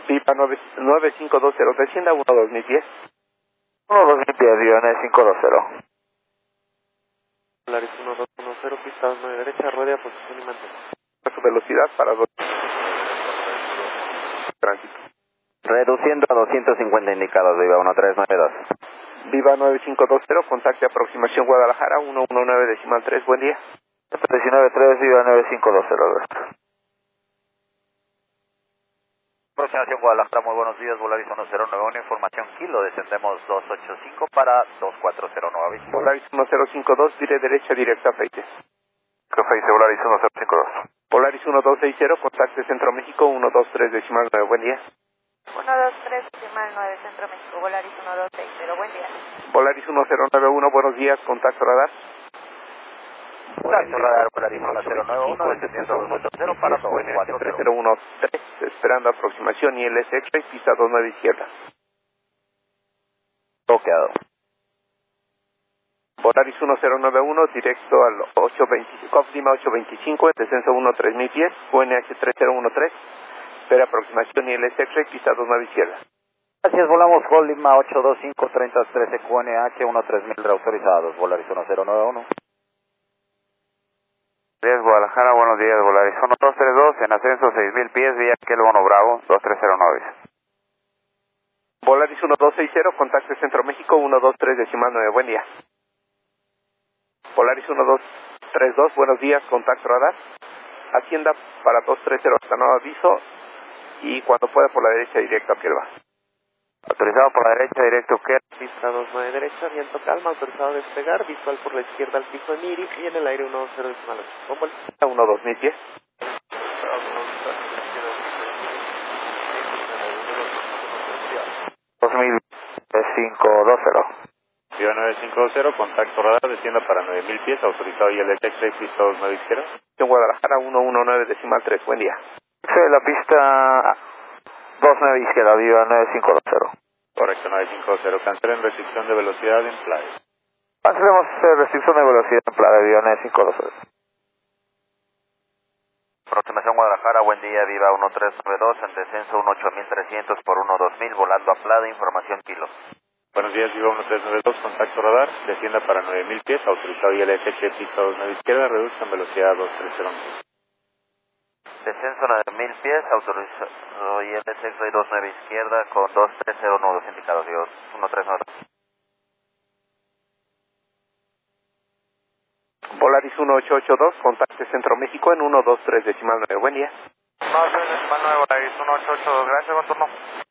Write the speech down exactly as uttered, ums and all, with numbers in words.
Viva nueve cinco dos cero, descienda uno dos mil pies. uno dos mil pies, Viva nueve cinco dos cero. Polaris uno dos uno cero, pista dos nueve derecha, ruede a posición y mantén. Su velocidad para dos. Tránsito. Reduciendo a doscientos cincuenta indicados, Viva uno tres nueve dos. Viva nueve cinco dos cero, contacte aproximación Guadalajara, uno uno nueve decimal tres, buen día. diecinueve tres, Viva nueve cinco dos cero. Aproximación Guadalajara, muy buenos días, Volaris uno cero nueve uno, información Kilo, descendemos dos ocho cinco para dos cuatro cero nueve. Volaris uno cero cinco dos, vire derecha directa a Feites. ¿Qué Feites, Volaris uno cero cinco dos? Volaris uno dos seis cero, contacte Centro México, uno dos tres decimal nueve, buen día. uno dos tres decimal nueve, Centro México, Volaris uno dos seis cero, buen día. Volaris uno cero nueve uno, buenos días, contacto radar. Contacto radar, Volaris uno cero nueve uno, descendiendo dos ocho cero para dos cuatro tres cero. cero uno tres, esperando aproximación I L S X, pista dos nueve izquierda. Bloqueado. Volaris uno cero nueve uno, directo al ocho veinticinco, Lima ocho veinticinco, descenso uno tres mil pies, U N H tres cero uno tres, espera aproximación I L S X, pista dos nueve izquierda. Gracias, volamos Gol Lima ocho dos cinco treinta trece Q N H uno tres mil reautorizados, Volaris uno cero nueve uno. Días Guadalajara, buenos días, Volaris uno dos tres dos, en ascenso seis mil pies, vía Aquel Bono Bravo, dos tres cero nueve. Volaris uno dos seis cero, contacte Centro México, uno dos tres decimal nueve, buen día. Volaris uno dos tres dos, buenos días, contacto radar. Hacienda para dos tres cero, hasta nuevo aviso, y cuando pueda por la derecha directo a Quelva. Autorizado por la derecha, directo que Pista dos nueve derecha, viento calma, autorizado a despegar, visual por la izquierda al piso de Miri y en el aire uno dos cero decimal ocho. Con vuelta. uno dos mil pies. dos mil cinco dos cero. Viva nueve cinco dos cero, contacto radar, descienda para nueve mil pies, autorizado I L S X, pista dos nueve izquierda. En Guadalajara, uno uno nueve decimal tres, buen día. Sí, la pista dos nueve izquierda, Viva nueve cinco dos cero. Correcto, nueve cinco dos cero, cancelen restricción de velocidad en playa. Cancelemos eh, restricción de velocidad en playa, Viva nueve cinco dos cero. Aproximación Guadalajara, buen día, Viva uno tres nueve dos, en descenso uno ocho mil trescientos por uno dos mil, volando a Plada, información Kilo. Buenos días, Viva uno tres nueve dos, contacto radar, descienda para nueve mil pies, autorizado I L S X, pista dos nueve izquierda, reduzcan velocidad a dos tres cero nueve. Descenso nueve mil pies, autorizado I L S X dos nueve izquierda con dos tres cero nueve indicados, Dios uno tres nueve dos. Volaris uno ocho ocho dos, contacte Centro México en uno dos tres decimal nueve, buen día. uno dos tres decimal nueve, Volaris uno ocho ocho dos, gracias, buen turno.